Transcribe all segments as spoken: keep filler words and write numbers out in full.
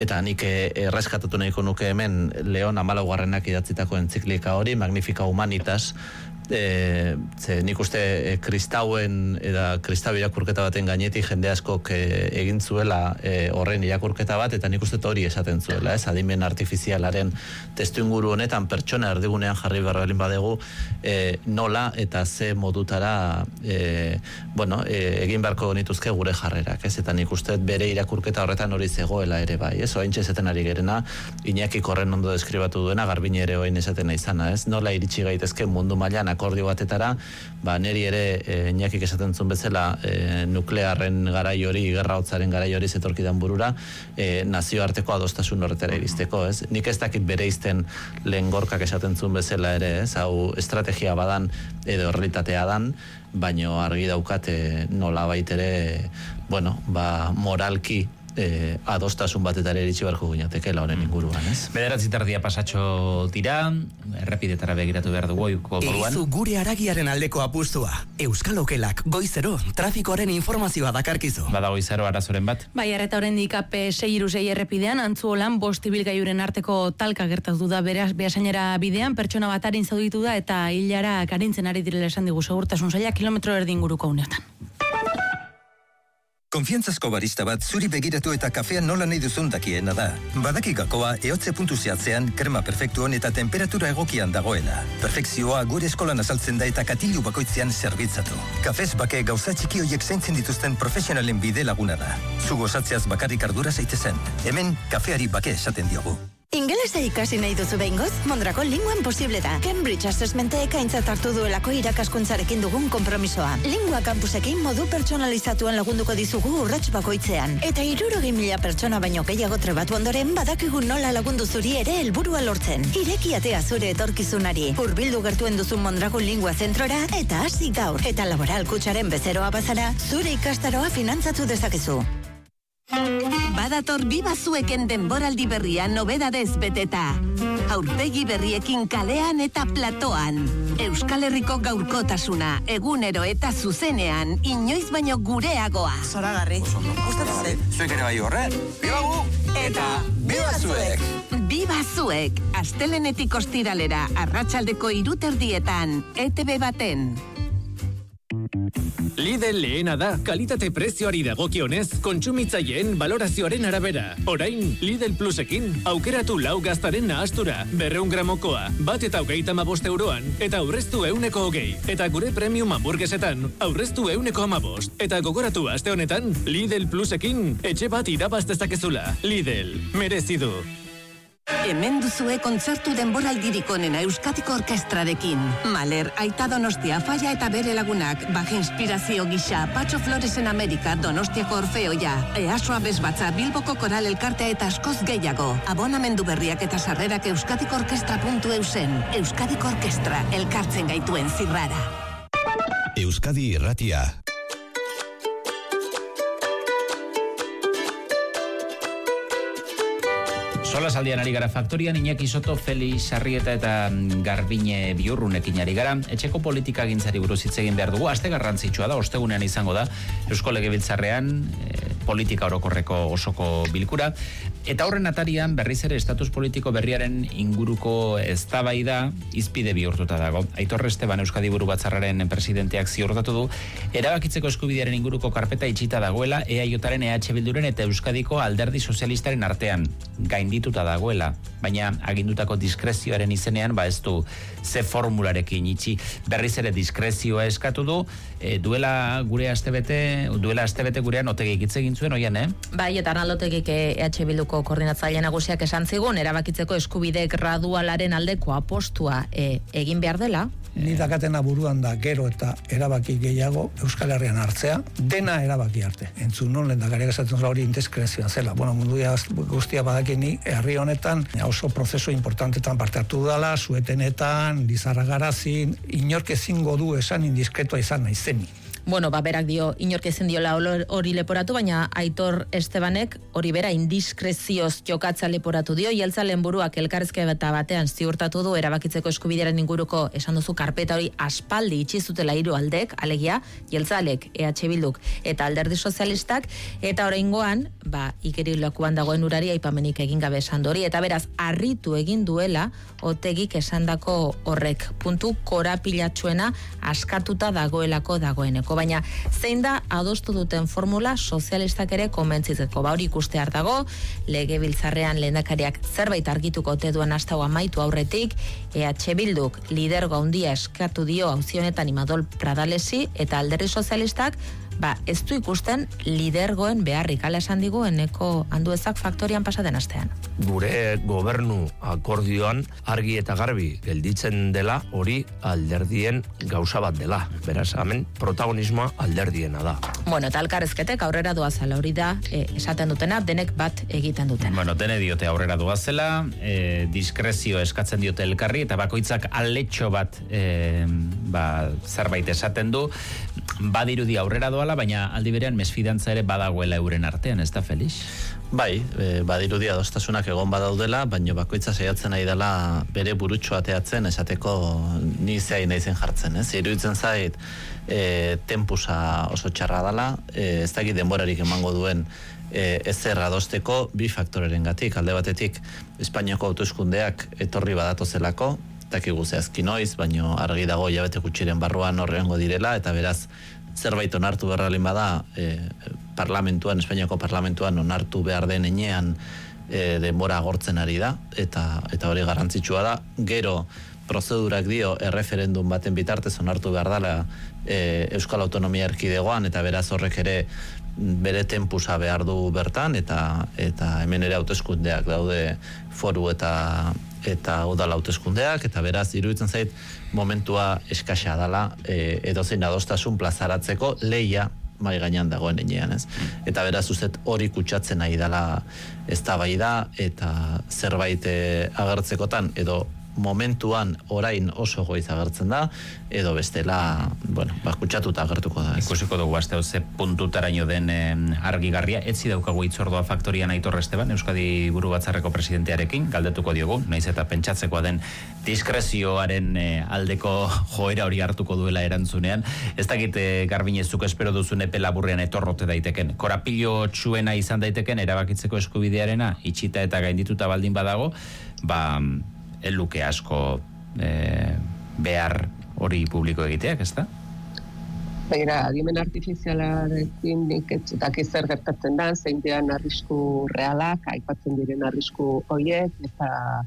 Eta nik erreskatatu nahiko nuke hemen Leon hamalaugarrenak idatzitako entziklika hori, Magnifica Humanitas, E, ze nik uste e, kristauen eta kristau irakurketa baten gainetik jende askok e, egin zuela e, horren irakurketa bat, eta nik uste hori esaten zuela, ez, adimen artifizialaren testu inguru honetan pertsona erdigunean jarri berralin badegu e, nola eta ze modutara e, bueno, e, egin beharko nituzke gure jarrerak, ez, eta nik uste bere irakurketa horretan hori zegoela ere bai, ez, oain txezaten ari gerena, Iñaki horren ondo deskribatu duena, Garbine ere oain esaten izana, ez, nola iritsi gaitezke mundu mailan akordio batetara, ba, neri ere e, Iñakik esaten zuen bezala e, nuklearren garai hori, gerra hotzaren garai hori zetorkidan burura, e, nazioarteko adostasun horretara iristeko, ez? Nik ez dakit bereizten lehen Gorkak esaten zuen bezala ere, ez? Hau estrategia badan edo realitatea dan, baino argi daukate nola baitere, bueno, ba, moralki E, adostasun batetara iritsi beharko ginetekela honen inguruan, ez? Bederatzi tardia pasatxo dira, errepidetara begiratu behar dugu oiko moduan. Egizu gure haragiaren aldeko apustua. Euskal Okelak, goizero, trafikoaren informazioa dakarkizu. Bada goizero arazoren bat? Bai, areta horrendik A P sei hiru sei errepidean, Antzuolan bost ibilgailuren arteko talka gertatu da beraz beasainera bidean, pertsona bat arin zauditu da eta hilara karintzen ari direla esan digu segurtasun saila kilometro erdi inguruko uneotan. Konfiantzazko barista bat zuri begiratu eta kafea nola nahi duzun dakiena da. Badaki gakoa eotze puntu zehatzean krema perfektuan eta temperatura egokian dagoela. Perfekzioa gure eskolan azaltzen da eta katilu bakoitzean zerbitzatu. Kafez bake gauza txiki hoiek zaintzen dituzten profesionalen bide laguna da. Zu gozatzeaz bakarrik ardura zaitezen. Hemen kafeari bake esaten diogu. Ingelesa ikasi nahi duzu behingoz? Mondragon Linguan posible da. Cambridge Assessmentek aintzat hartu duelako irakaskuntzarekin dugun konpromisoa. Lingua campusekin modu pertsonalizatuan lagunduko dizugu urrats bakoitzean. Eta hirurogei mila pertsona baino gehiago trebatu ondoren badakigu nola lagundu zuri ere helburua lortzen. Ireki atea zure etorkizunari. Hurbildu gertuen duzu Mondragon Lingua zentrora eta hasi gaur. Eta laboral kutsaren bezeroa bazara, zure ikastaroa finantzatu dezakezu. Badator Biba Zueken denboraldi berria nobedadez beteta. Aurpegi berriekin kalean eta platoan. Euskal Herriko gaurkotasuna, egunero eta zuzenean, inoiz baino gureagoa. Zoragarri, gustatzen zait. Zuek ere bai horren. Biba gu! Eta Biba Zuek! Biba Zuek, astelenetik ostiralera, arratsaldeko hiruterdietan, E T B baten. Lidl lehena da, kalitate prezioari dagokionez, kontsumitzaileen balorazioaren arabera. Orain, Lidl Plusekin, aukeratu lau gaztaren nahastura, berreun gramokoa, bat eta hogeita hamabost euroan, eta aurreztu euneko hogei. Eta gure premium hamburguesetan, aurreztu euneko hamabost. Eta gogoratu aste honetan, Lidl Plusekin, etxe bat irabaz dezakezula. Lidl, merezi du. Hemen duzue kontzertu denboraldirik onena Euskadiko Orkestrarekin. Maler, Aita Donostia, Falla eta bere lagunak, Baja Inspirazio gisa, Patxo Floresen Amerika, Donostiako Orfeoia, Easoa Bezbatza, Bilboko Koral Elkartea eta askoz gehiago. Abonamendu berriak eta sarrerak euskadiko orkestra puntu eusen. Euskadiko Orkestra, elkartzen gaituen zirrara. Euskadi Irratia. Sola saldian ari gara faktorian, Iñaki Soto, Felix Sarrieta eta Garbine Biurrunekin ari gara. Etxeko politika gintzari buruz hitz egin behar dugu. Aste garrantzitsua da, ostegunean izango da, Eusko Legebiltzarrean e, politika orokorreko osoko bilkura. Eta horren atarian berriz ere estatus politiko berriaren inguruko eztabaida izpide bihurtuta dago. Aitor Esteban Euskadi Buru Batzarraren presidenteak ziurtatu du, erabakitzeko eskubidearen inguruko karpeta itxita dagoela E A Jaren, E H Bilduren eta Euskadiko Alderdi Sozialistaren artean. Gaindituta dagoela, baina agindutako diskrezioaren izenean, ba ez du ze formularekin itxi. Berriz ere diskrezioa eskatu du, e, duela gure astebete, duela astebete gurean Otegik hitz egin zuen, oian, eh? Bai, eta Arnaldo Otegik E H Bilduko koordinatzaile nagusiak esan zigun, erabakitzeko eskubide gradualaren aldeko apostua e, egin behar dela. Ni dakatena buruan da gero eta erabaki gehiago Euskal Herrian hartzea, dena erabaki arte. Entzun non lehendakariak esaten zuen hori indiskrezioa zela. Bueno, mundu guztia badakini herri honetan oso prozesu importantetan parte hartu dela, suetenetan, lizarragarazin, inork ezingo du esan indiskretoa izan naizeni. Bueno, ba, berak dio, inork ezen diola hori leporatu, baina Aitor Estebanek hori bera indiskrezioz jokatza leporatu dio, jeltzalen buruak elkarrezke eta batean ziurtatu du erabakitzeko eskubidearen inguruko esan duzu karpeta hori aspaldi itxi zutela hiru aldek, alegia, jeltzalek, E H Bilduk eta Alderdi Sozialistak, eta oraingoan, ba, ikerilakuan dagoen urari aipamenik egin gabe esan hori, eta beraz, harritu egin duela, Otegik esandako horrek, puntu korapilatsuena askatuta dagoelako dagoeneko. Baina, zein da adostu duten formula sozialistak ere konbentzitzeko. Ba hori ikuste hartago, legebiltzarrean lehendakariak zerbait argituko ote duen hastau amaitu aurretik, E H Bilduk lidergo handia eskatu dio auzi honetan Imadol Pradalesi, eta Alderdi Sozialistak ba, ez du ikusten lidergoen beharrik, ala esan digu eneko Anduezak faktorian pasaden astean. Gure gobernu akordioan argi eta garbi gelditzen dela hori alderdien gauza bat dela. Beraz, hemen protagonismoa alderdiena da. Bueno, eta elkarrezketek aurrera doazela hori da, e, esaten dutena, denek bat egiten dutena. Bueno, dene diote aurrera doazela, e, diskrezio eskatzen diote elkarri, eta bakoitzak aletxo bat e, ba, zerbait esaten du, badirudi aurrera doala, baina aldi berean mesfidantza ere badagoela euren artean, ez da, Felix? Bai, e, badirudi adostasunak egon badaudela, baina bakoitza saiatzen nahi dela bere burutxo ateatzen, esateko ni zeai naizen jartzen, ez? Iruditzen zait, e, tempusa oso txarra dela, e, ez dakit denborarik emango duen e, ezer adosteko bi faktoreren gatik, alde batetik Espainiako hauteskundeak etorri badatozelako, dakigu zehazki noiz, baino argi dago hilabete gutxiren barruan horrengo direla, eta beraz zerbait onartu beharralin bada e, parlamentuan, Espainiako parlamentuan onartu behar den enean e, denbora agortzen ari da, eta eta hori garrantzitsua da. Gero prozedurak dio erreferendum baten bitartez onartu behar dela e, Euskal Autonomia Erkidegoan, eta beraz horrek ere bere tempusa behar du bertan, eta eta hemen ere hauteskundeak daude foru eta eta udal hauteskundeak, eta beraz iruditzen zait momentua eskasa dela e, edozein adostasun plazaratzeko leia mai gainean dagoen enean, ez? Eta beraz uzet hori kutsatzen nahi dela eztabaida eta zerbait e, agertzekotan edo momentuan orain oso goiz agertzen da, edo bestela, bueno, ba, kutsatuta agertuko da. Ikusiko dugu aste hau ze puntutaraino den eh, argigarria, etzi daukagu itzordua faktorian Aitor Esteban, Euskadi Buru Batzarreko presidentearekin, galdetuko diogu, naiz eta pentsatzekoa den diskrezioaren eh, aldeko joera hori hartuko duela erantzunean. Ez dakit eh, Garbinezuk espero duzun epe laburrean etorrote daiteken. Korapilo txuena izan daiteken erabakitzeko eskubidearena, itxita eta gaindituta baldin badago, ba el luke asko eh, behar hori publiko egiteak, ez da? Begira, adimen artifizialarekin nik ez dakiz zer gertatzen da, zein dian arrisku realak, aipatzen diren arrisku hoiek, eta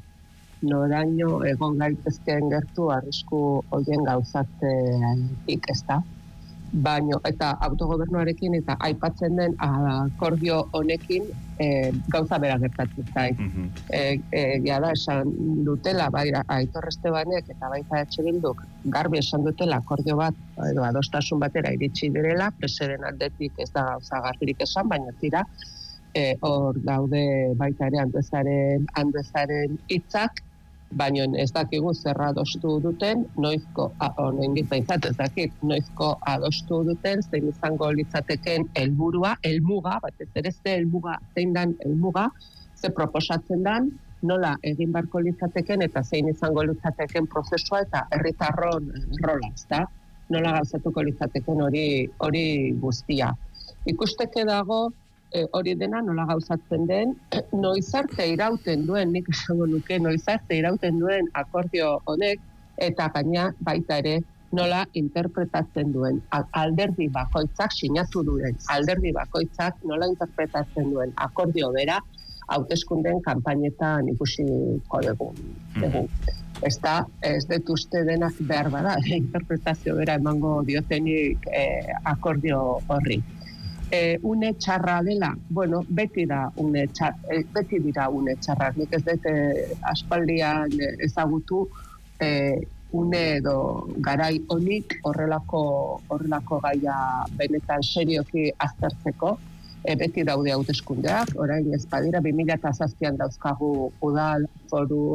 noraino egon gaitezkeen gertu arrisku hoien gauzatik, ez da? Baino, eta autogobernuarekin eta aipatzen den akordio honekin e, gauza bera gertatzen zait. Mm-hmm. e, e, Gara esan dutela, bai Aitor Estebanek eta baita E H Bilduk garbi esan dutela akordio bat, edo adostasun batera iritsi direla, preseren aldetik ez da gauza garbirik esan, baina tira, e, hor daude baita ere Anduezaren, Anduezaren hitzak, baina ez dakigu zer adostu duten, noizko, oraindik behintzat ez dakit, noizko adostu duten, zein izango litzateken helburua, helmuga, batez ere ze helmuga, zein dan helmuga, ze proposatzen dan, nola egin barko litzateken eta zein izango litzateken prozesua eta herritarron rola, ezta? Nola gauzatuko litzateken hori hori guztia. Ikusteke dago hori dena nola gauzatzen den, noiz arte irauten duen, nik esango nuke, noiz arte irauten duen akordio honek, eta gaina baita ere nola interpretatzen duen. Alderdi bakoitzak sinatu duen, alderdi bakoitzak nola interpretatzen duen akordio bera, hauteskunden kanpainetan ikusiko dugu. Mm-hmm. Ez da, ez dut uste denak behar bada, interpretazio bera emango diotenik eh, akordio horri. E, une txarra dela, bueno, beti da une txar, e, beti dira une txarra. Nik ez dut e, aspaldian ezagutu e, une edo garai honik horrelako horrelako gaia benetan serioki aztertzeko. E, beti daude hauteskundeak, orain ez badira bi mila zazpian dauzkagu udal, foru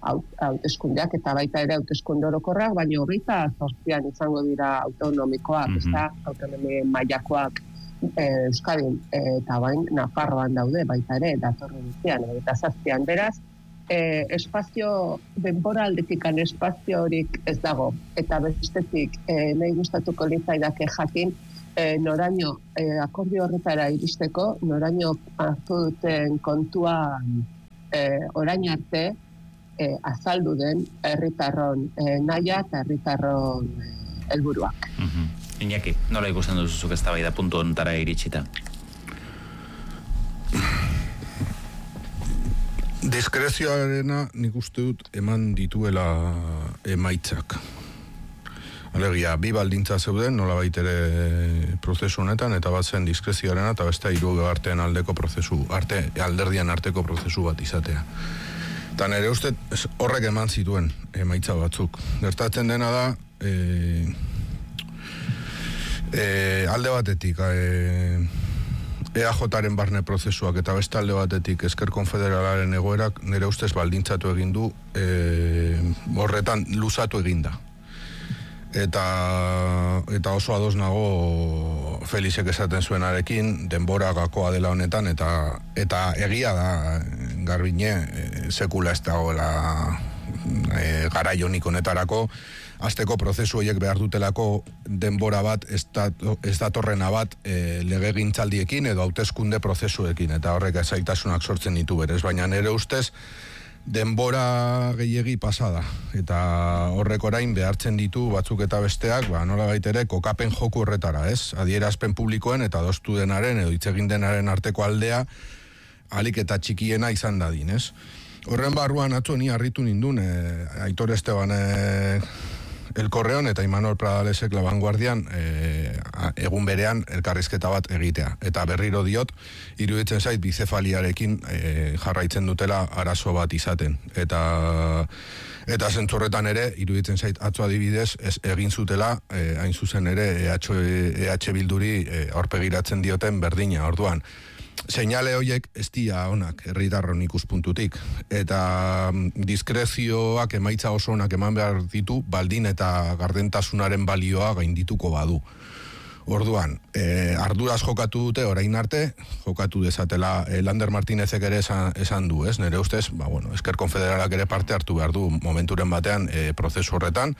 hauteskundeak eta baita ere hauteskunde orokorrak, baina hogeita zortzian izango dira autonomikoak, mm-hmm. ez da, autonomi mailakoak Euskadin eta bain Nafarroan daude baita ere, datorren urtean, eta zazpian, beraz, eh, espazio, denbora aldetikan espazio horik ez dago, eta bestetik eh, nahi gustatuko litzaidake jakin, eh, noraino eh, akordio horretara iristeko, noraino hartu duten kontuan eh, orain arte eh, azaldu den herritarron eh, naia eta herritarron eh, helburuak. Mm-hmm. Iñaki, nola ikusten duzuzuk eztabaida puntu honetara iritsita? Diskrezioarena nik uste dut eman dituela emaitzak. Alegia, bi baldintza zeuden, nola baitere prozesu honetan, eta bat zen diskrezioarena, eta beste hiru artean aldeko prozesu, arte, alderdian arteko prozesu bat izatea. Eta nire uste horrek eman zituen emaitza batzuk. Gertatzen dena da, e, e, alde batetik, e, E A Jaren barne prozesuak eta beste alde batetik Ezker Konfederalaren egoerak nire ustez baldintzatu egin du, e, horretan luzatu eginda. Eta, eta oso ados nago Felixek esaten zuenarekin, denbora gakoa dela honetan, eta, eta egia da, Garbine, e, sekula ez dagoela e, garaionik honetarako, azteko prozesu horiek behar dutelako denbora bat, ez, dat, ez datorrena bat e, legegintzaldiekin edo hauteskunde prozesuekin, eta horrek ezaitasunak sortzen ditu berez, baina nire ustez denbora gehiegi pasada, eta horrek orain behartzen ditu batzuk eta besteak, ba, nola baitere, kokapen joku horretara, ez? Adierazpen publikoen eta adostu denaren edo hitzegin denaren arteko aldea alik eta txikiena izan dadin, ez? Horren barruan atzo ni harritu nindun, e, Aitor Esteban e, El Correon eta Imanol Pradalesek La Vanguardian e, egun berean elkarrizketa bat egitea. Eta berriro diot, iruditzen zait bizefaliarekin e, jarraitzen dutela arazo bat izaten. Eta eta zentzorretan ere, iruditzen zait atzo adibidez, ez, egin zutela, e, hain zuzen ere, E H Bilduri e, aurpegiratzen dioten berdina, orduan. Seinale horiek ez dira onak herritarron ikuspuntutik, eta diskrezioak emaitza oso onak eman behar ditu baldin eta gardentasunaren balioa gaindituko badu. Orduan, eh, arduraz jokatu dute orain arte, jokatu dezatela eh, Lander Martinezek ere esan, esan du, ez? Nire ustez, ba, bueno, Ezker Konfederalak ere parte hartu behar du momenturen batean eh, prozesu horretan,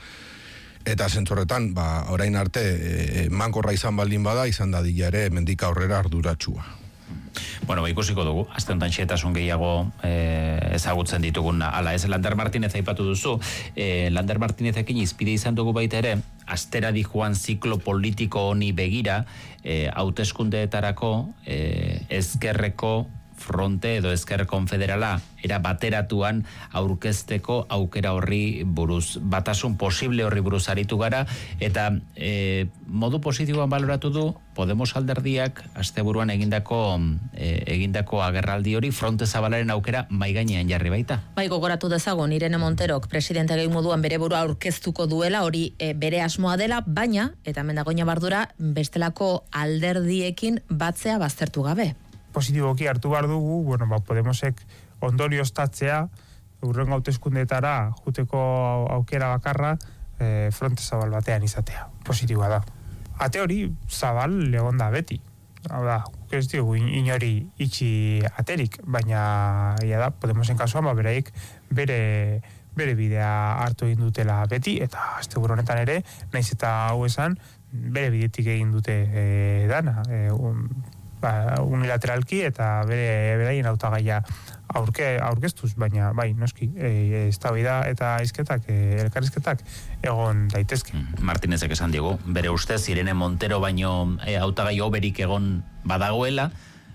eta zentzorretan, ba, orain arte eh, mankorra izan baldin bada, izan dadila ere mendika aurrera arduratsua. Bueno, ba, ikusiko dugu, azte honetan xetasun gehiago e, ezagutzen ditugun. Ala, ez Lander Martinez aipatu duzu, e, Lander Martinezekin izpide izan dugu baita ere, astera di joan ziklo politiko honi begira, e, hauteskundeetarako e, ezkerreko fronte edo Ezker Konfederala era bateratuan aurkezteko aukera horri buruz, batasun posible horri buruz aritu gara, eta e, modu positiboan baloratu du Podemos alderdiak asteburuan egindako e, egindako agerraldi hori fronte zabalaren aukera mai gainean jarri baita. Bai, gogoratu dezagun Irene Monterok presidente gehi moduan bere burua aurkeztuko duela, hori e, bere asmoa dela, baina eta hemen dago bardura bestelako alderdiekin batzea baztertu gabe. Positiboki hartu behar dugu, bueno, ba, Podemosek ondorioztatzea, urrengo hauteskundeetara juteko aukera bakarra e, fronte zabal batean izatea. Positiboa da. Ate hori zabal egon da beti. Hau da, ez diogu inori itxi aterik, baina ia da, Podemosen kasuan, ba, beraik bere, bere bidea hartu egin dutela beti, eta asteburu honetan ere, naiz eta hau esan, bere bidetik egin dute e, dana, e, un, ba, unilateralki eta bere beraien hautagaia aurke aurkeztuz, baina bai, noski, eh eztabaida eta hizketak, e, elkarrizketak egon daitezke. Martinezek esan digu, bere ustez Irene Montero baino e, hautagai oberik egon badagoela,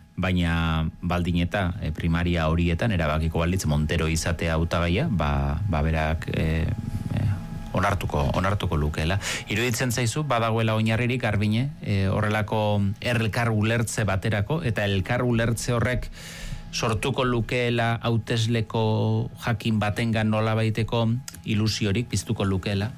baina baldin eta e, primaria horietan erabakiko balitz Montero izatea hautagaia, ba ba berak e, onartuko onartuko lukeela. Iruditzen zaizu badagoela oinarririk Garbine, e, horrelako elkar ulertze baterako, eta elkar ulertze horrek sortuko lukeela hautesleko jakin batengan nolabaiteko ilusiorik piztuko lukeela?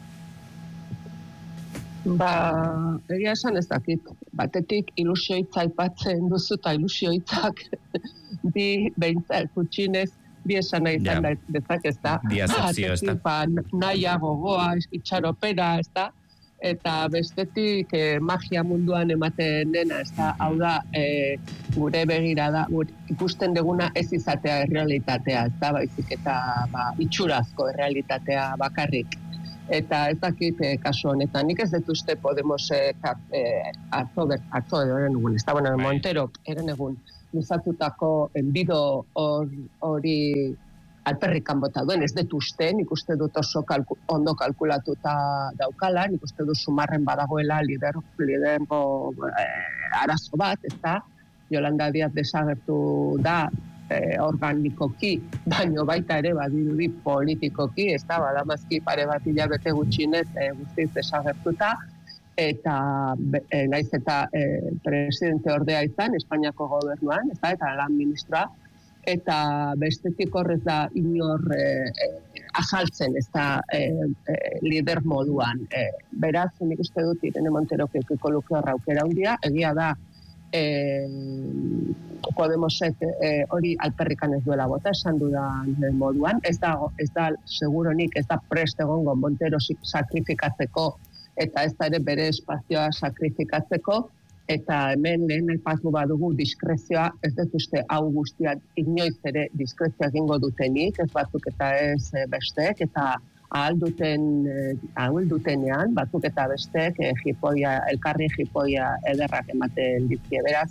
Ba, egia esan ez dakit. Batetik ilusioitza aipatzen duzu eta ilusioitzak bi behintzat gutxinez bi esan nahi izan da dezak, ez da? Bi azepzio, ez da? Ba, naia gogoa, itxaropera, ez da? Eta bestetik eh, magia munduan ematen dena, ez da? Hau da, eh, gure begirada, gure, ikusten deguna ez izatea errealitatea, ez da? Baizik eta ba, itxurazko errealitatea bakarrik. Eta ez dakit eh, kasu honetan, nik ez dut uste Podemos eh, eh, atzo, atzo eren egun, ez da, bueno, Montero eren egun luzatutako enbido hori alperrikan bota duen, ez dut uste, nik uste dut oso kalku, ondo kalkulatuta daukala, nik uste dut sumarren badagoela lider, lidergo eh, arazo bat, ez da, Yolanda Díaz desagertu da, Eh, organikoki, baino baita ere badirudi politikoki, ez da, badamazki pare bat hilabete gutxinez eh, guztiz desagertuta, eta eh, naiz eta eh, presidente ordea izan, Espainiako gobernuan, ez da, eta lan ministroa, eta bestetik horrez da inor eh, eh, azaltzen, ez da, eh, eh, lider moduan. Eh, beraz, nik uste dut Irene Montero kekiko luke horra aukera handia, egia da, Eh, Podemosek eh, hori alperrikan ez duela bota, esan dudan moduan, ez da, ez da seguronik, ez da prest egongo Montero sakrifikatzeko, eta ez da ere bere espazioa sakrifikatzeko, eta hemen lehen aipatu badugu diskrezioa, ez dut uste hau guztia inoiz ere diskrezioa egingo dutenik, ez batzuk eta ez besteek, eta ahal duten, ahal dutenean, batzuk eta bestek, eh, jipoia, elkarri jipoia ederrak ematen dizkie, beraz,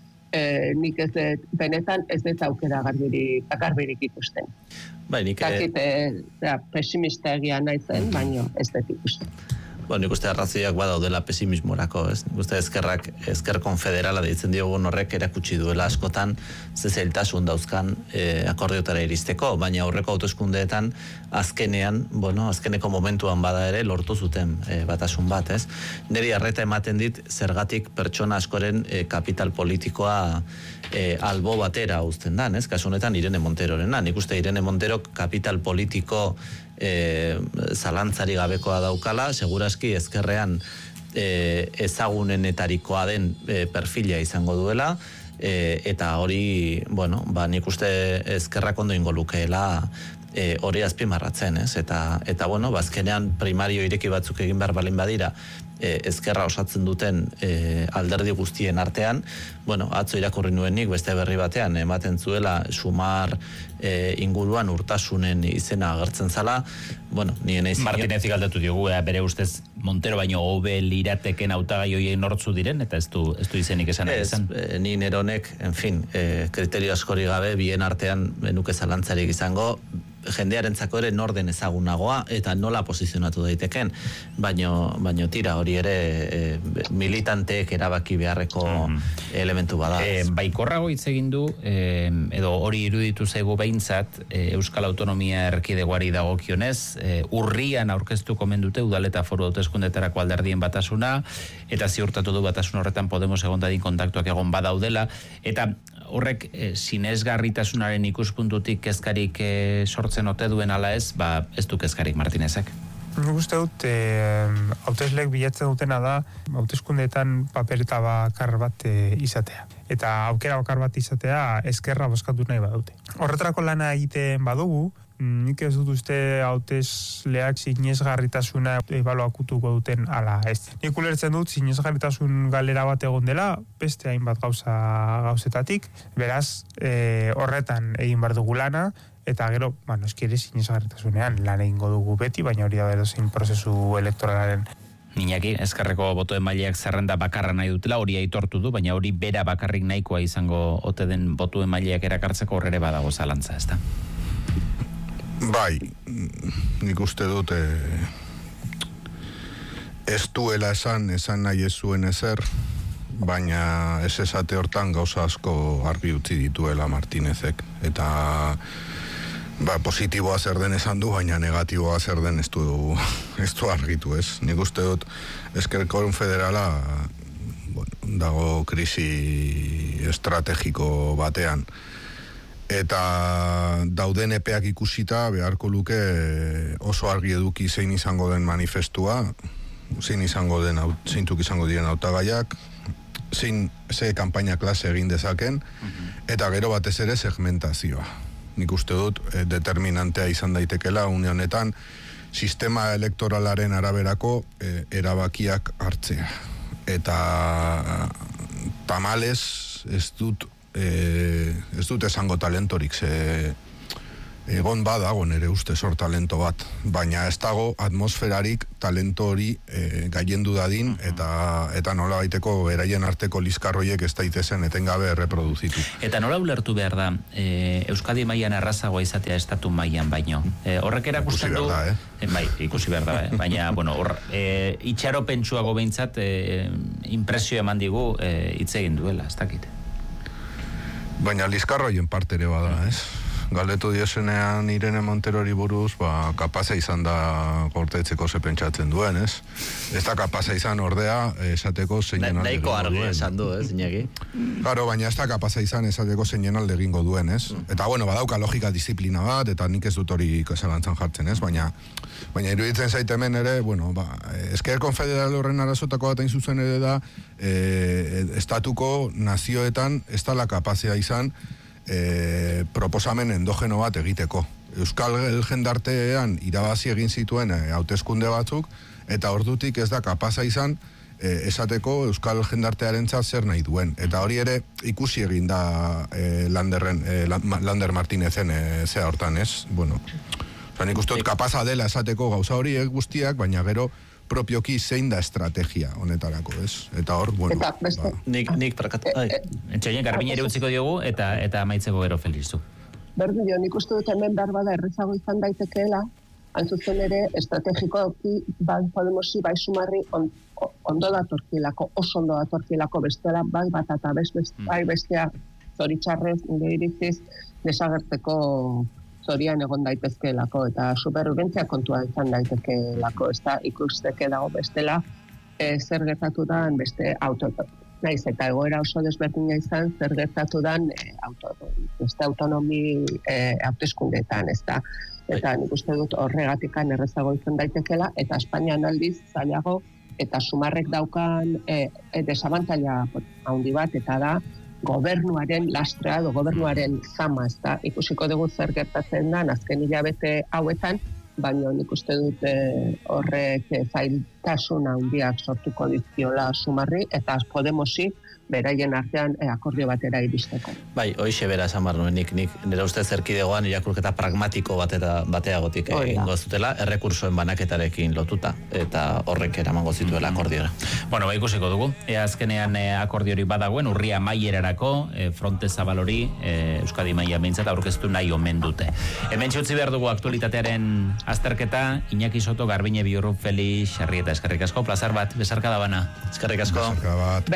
eh, nik ez dut, benetan ez dut aukera garbirik, garbirik ikusten. Bai, nik... Zakit, eh, pesimista egia naizen, baino ez dut ikusten. Bueno, nik uste arrazoiak badaudela pesimismorako, ez? Nik uste ezkerrak, ezker konfederala deitzen diogun horrek erakutsi duela askotan ze zailtasun dauzkan e, akordiotara iristeko, baina aurreko hauteskundeetan azkenean, bueno, azkeneko momentuan bada ere lortu zuten e, batasun bat, ez? Neri arreta ematen dit zergatik pertsona askoren e, kapital politikoa e, albo batera uzten dan, ez? Kasu honetan Irene Monterorena. Nik uste Irene Monterok kapital politiko E, zalantzari gabekoa daukala, seguraski ezkerrean e, ezagunenetarikoa den e, perfila izango duela, e, eta hori, bueno, ba, nik uste ezkerrak ondo ingo lukeela e, hori azpimarratzen, ez? Eta, eta bueno, bazkenean primario ireki batzuk egin behar balin badira, e, ezkerra osatzen duten e, alderdi guztien artean, bueno, atzo irakurri nuenik beste berri batean ematen zuela Sumar e, inguruan urtasunen izena agertzen zala, bueno, nien eiz... Martinez galdetu diogu, eh, bere ustez Montero baino hobe lirateken hautagai hoien nortzu diren, eta ez du, ez du izenik esan nahi izan. Ez, ni neronek, en fin, e, kriterio askori gabe, bien artean benuke zalantzarik izango, jendearentzako ere norden ezagunagoa eta nola posizionatu daiteken, baino, baino tira hori ere e, militanteek erabaki beharreko mm. elementu bada. E, baikorrago hitz egin du, e, edo hori iruditu zaigu behintzat, e, Euskal Autonomia Erkidegoari dagokionez, e, urrian aurkeztuko mendute udal eta foru hauteskundetarako alderdien batasuna, eta ziurtatu du batasun horretan Podemos egon dadin kontaktuak egon badaudela, eta horrek e, sinesgarritasunaren ikuspuntutik kezkarik e, sortzen ote duen ala ez, ba ez du kezkarik Martinezek. Nik uste dut, hautesleek bilatzen dutena da, hauteskundeetan papereta bakar bat e, izatea. Eta aukera bakar bat izatea ezkerra bozkatu nahi badute. Horretarako lana egiten badugu, nik ez dut uste hautesleak sinesgarritasuna ebaluakutuko duten ala ez. Nik ulertzen dut sinesgarritasun galera bat egon dela, beste hainbat gauza gauzetatik, beraz e, horretan egin behar dugu lana, eta gero, bueno, eskire sinesgarritasunean lan egingo dugu beti, baina hori da edozein prozesu elektoralaren. Iñaki, ezkerreko botoen mailak zerrenda bakarra nahi dutela, hori aitortu du, baina hori bera bakarrik nahikoa izango ote den botoen mailak erakartzeko horrere badago zalantza, ez da? Bai, nik uste dut e, ez duela esan, esan nahi ez zuen ezer, baina ez esate hortan gauza asko argi utzi dituela Martinezek, eta ba, positiboa zer den esan du, baina negatiboa zer den ez du, ez du argitu, ez? Nik uste dut ezker konfederala bueno, dago krisi estrategiko batean, eta dauden epeak ikusita beharko luke oso argi eduki zein izango den manifestua, zein izango den, zeintzuk izango diren hautagaiak, zein ze kanpaina klase egin dezaken, eta gero batez ere segmentazioa. nik uste dut e, determinantea izan daitekela une honetan sistema elektoralaren araberako e, erabakiak hartzea. Eta tamales ez dut e, ez dut esango talentorik, ze egon badago nere ustez hor talento bat, baina ez dago atmosferarik talento hori e, gaiendu dadin eta eta nola baiteko beraien arteko liskarroiek ez daitezen etengabe erreproduzitu. Eta nola ulertu behar da e, Euskadi mailan errazagoa izatea estatu mailan baino. E, horrek erakusten du... Da, eh? E, bai, ikusi behar da, eh? Baina, bueno, hor, e, itxaropentsuago behintzat e, impresio eman digu e, hitz egin duela, ez dakit. Baina liskarroien parte ere bada, ez? Galdetu diosenean Irene Monterori buruz, ba, kapaza izan da gortetzeko ze pentsatzen duen, ez? Ez da kapaza izan ordea, esateko zeinen alde Naiko argi esan du, ez, Iñaki? Claro, baina ez da kapaza izan esateko zeinen alde egingo duen, ez? Eta, bueno, badauka logika disiplina bat, eta nik ez dut hori zalantzan jartzen, ez? Baina, baina iruditzen zait hemen ere, bueno, ba, Esker Konfederal horren arazotako bat hain zuzen ere da, e, estatuko nazioetan ez da la kapazia izan, E, proposamen endogeno bat egiteko. Euskal jendartean irabazi egin zituen e, hauteskunde batzuk, eta ordutik ez da kapaza izan e, esateko Euskal jendartearentzat zer nahi duen. Eta hori ere ikusi egin da e, Landerren, e, Lander Martinezen e, zea hortan, ez? Bueno, oza, nik uste dut kapaza dela esateko gauza hori guztiak, baina gero propioki zein da estrategia honetarako, ez? Eta hor, bueno... Eta beste... Ba. Nik, nik prakatu... Entxoien, Garbineri utziko diogu, eta eta amaitzeko gero Felixu. Berdi dio, nik uste dut hemen behar bada errezago izan daitekeela, hain zuzen ere, estrategikoki bai Podemosi, bai Sumarri on, ondo datorkilako, oso ondo datorkilako bestela, bai bat eta best, best, bai bestea zoritxarrez, nire iritziz, desagertzeko zorian egon daitezkeelako, eta superviventzia kontua izan daitekeelako, ez da ikusteke dago bestela, e, zer gertatu dan beste auto, naiz, eta egoera oso desberdina izan, zer gertatu dan e, auto, beste autonomi e, hauteskundeetan, ez da, eta nik uste dut horregatikan errezago izan daitekela, eta Espainian aldiz zailago, eta Sumarrek daukan e, e, desabantaila handi bat, eta da, gobernuaren lastrea, edo gobernuaren zama, ez da, ikusiko dugu zer gertatzen da, azken hilabete hauetan, baina nik uste dut e, horrek e, zailtasun handiak sortuko dizkiola Sumarri, eta Podemosi beraien artean e, akordio batera iristeko. Bai, hoixe bera esan behar nuen, nik, nik nire uste zerkidegoan irakurketa pragmatiko batera, bateagotik egingo zutela, errekursoen banaketarekin lotuta, eta horrek eramango zituela akordiora. Bueno, ba, ikusiko dugu. E, azkenean e, akordiori badagoen, urria maierarako, e, fronte zabal hori, e, Euskadi maia behintzat aurkeztu nahi omen dute. Hemen txutzi behar dugu aktualitatearen azterketa, Iñaki Soto, Garbine Biurru, Felix, Sarrieta, eskerrik asko, plazar bat, besarkada bana. Eskerrik asko. Besarkada bat.